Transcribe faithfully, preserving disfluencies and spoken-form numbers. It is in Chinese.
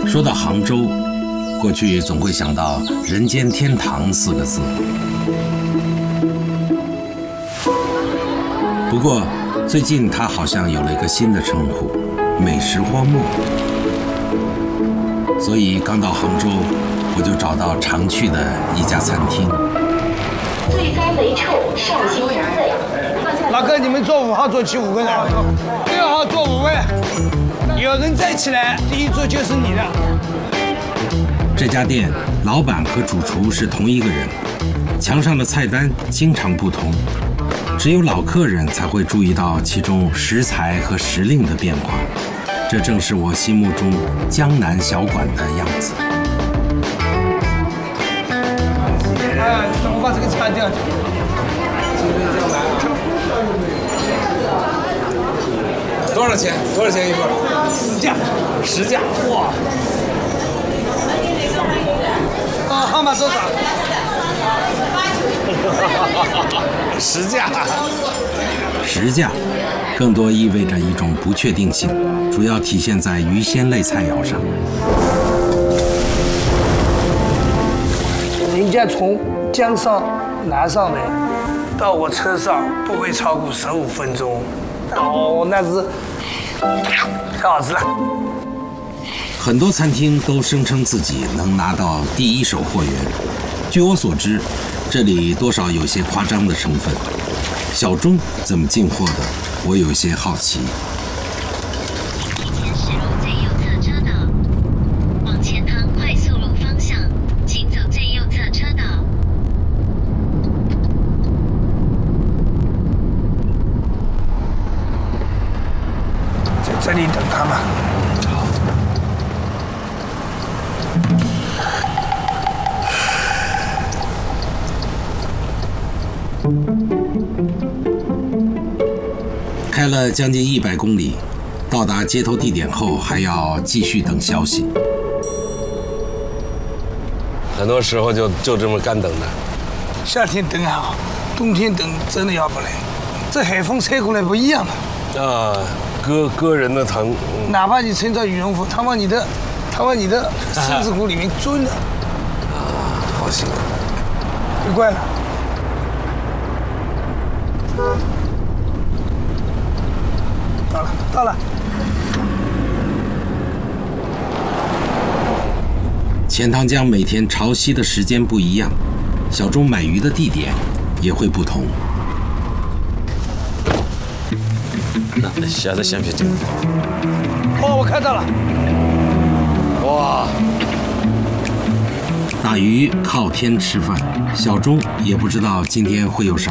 说到杭州，过去总会想到“人间天堂”四个字。不过，最近它好像有了一个新的称呼——美食荒漠。所以刚到杭州，我就找到常去的一家餐厅。 最高没臭，绍兴风味。 老哥，你们坐五号坐起五个人，六号坐五位，有人站起来，第一桌就是你的。 这家店老板和主厨是同一个人，墙上的菜单经常不同，只有老客人才会注意到其中食材和时令的变化。这正是我心目中江南小馆的样子。 哎，我把这个擦掉。 多少钱？多少钱一份？ 十价， 十价。哇！ 啊，号码多少？ 十价。 十价，更多意味着一种不确定性，主要体现在鱼鲜类菜肴上。 人家从江上拿上来，到我车上不会超过十五分钟。哦，那是太好吃了。 很多餐厅都声称自己能拿到第一手货源，据我所知，这里多少有些夸张的成分。小钟怎么进货的，我有些好奇。 提前驶入最右侧车道，往钱塘快速路方向，请走最右侧车道。 在这里等他们。 好。 开了将近一百公里，到达接头地点后还要继续等消息。 很多时候就就这么干等着。 夏天等还好，冬天等真的要不来。这海风吹过来不一样的。 啊，割割人的疼。嗯、 哪怕你穿着羽绒服，它往你的，它往你的身子骨里面钻的。 啊，好辛苦。 别怪了。到了，到了。 钱塘江每天潮汐的时间不一样，小钟买鱼的地点也会不同。 那现在先别进。 哦，我看到了。 哇！ 打鱼靠天吃饭，小钟也不知道今天会有什么